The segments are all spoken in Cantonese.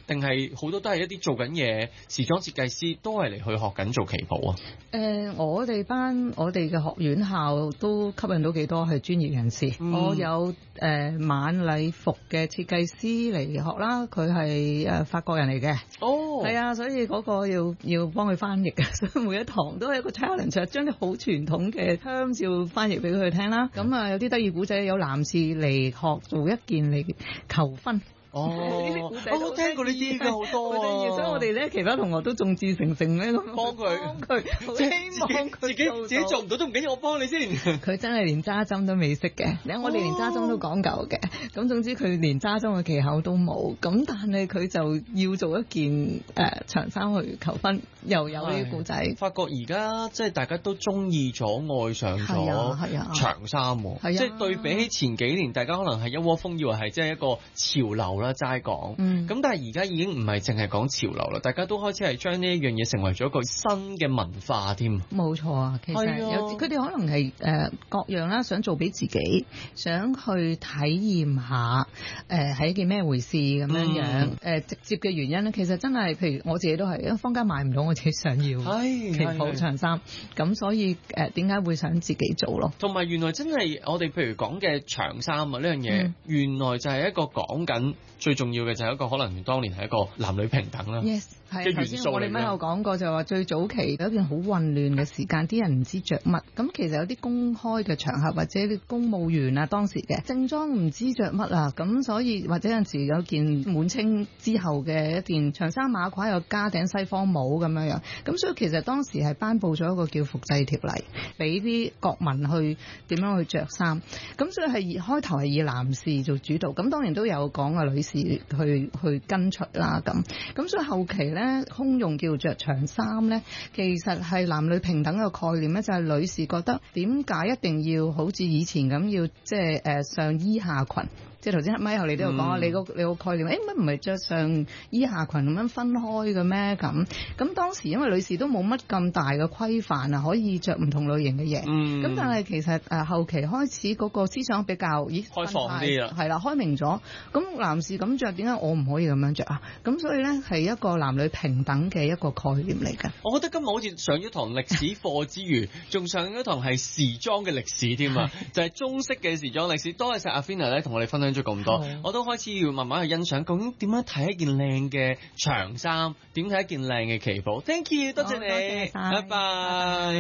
定係好多都係一啲做緊嘢時裝設計師都係嚟去學緊做旗袍啊？ 我哋嘅學院校都吸引到幾多係專業人士。我有晚禮服嘅設計師嚟學啦，佢係法國人嚟嘅。係啊，所以嗰個要幫佢翻譯嘅，所以每一堂都係一個 challenge， 將啲好傳統嘅香照翻譯俾佢聽啦。咁啊有啲得意古仔，有男士嚟學做一件嚟求婚。 我聽過呢啲嘅好多所以我哋咧其他同學都眾志成城咧咁幫佢， 希望佢自己做唔到都唔緊要，我幫你先。佢真係連揸針都未識嘅，我哋連揸針都講究嘅。咁總之佢連揸針嘅技巧都冇，咁但係佢就要做一件長衫去求婚，又有呢啲故仔。 發覺而家即係大家都中意咗愛上咗長衫，即係對比起前幾年，大家可能係一窩蜂以為係即係一個潮流啦，齋講。咁但係而家已經唔係淨係講潮流啦，大家都開始係將呢一樣嘢成為咗一個新嘅文化添。 冇錯啊，其實有佢哋可能係各樣啦，想做俾自己，想去體驗下係一件咩回事咁樣樣。直接嘅原因咧，其實真係譬如我自己都係，因為坊間買唔到我自己想要旗袍長衫，咁所以點解會想自己做咯？同埋原來真係我哋譬如講嘅長衫啊呢樣嘢，原來就係一個講緊最重要嘅就係一個可能當年係一個男女平等啦。 Yes。係頭先我哋咪有講過，就話最早期有一件好混亂嘅時間，啲人唔知着乜。咁其實有啲公開嘅場合或者啲公務員啊，當時嘅正裝唔知着乜啊，咁所以或者有陣時有件滿清之後嘅一件長衫馬褂，又加頂西方帽咁樣樣。咁所以其實當時係頒布咗一個叫服制條例，俾啲國民去點樣去着衫。咁所以係開頭係以男士做主導，咁當然都有講啊女士去跟出啦咁所以後期咧。通用叫着長衫咧，其實係男女平等嘅概念咧，就係女士覺得點解一定要好似以前咁要即係上衣下裙。即係頭先咪後你都有講啊，你個概念，乜唔係着上衣下裙咁樣分開嘅咩？咁當時因為女士都冇乜咁大嘅規範啊，可以着唔同類型嘅嘢。咁但係其實後期開始嗰個思想比較開放啲啦， 係啦，開明咗。咁男士咁着，點解我唔可以咁樣着啊？咁所以咧係一個男女平等嘅一個概念嚟嘅。 我覺得今日好似上咗堂歷史課之餘，仲上咗堂係時裝嘅歷史添啊！就係中式嘅時裝歷史。多謝晒阿 Athena 咧，同我哋分享咗咁多，我都開始要慢慢去欣賞究竟點樣睇一件靚嘅長衫，點睇一件靚嘅旗袍。Thank you， 多謝你，拜拜。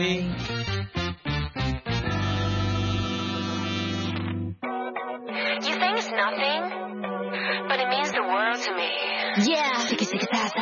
You think it's nothing, but it means the world to me. Yeah,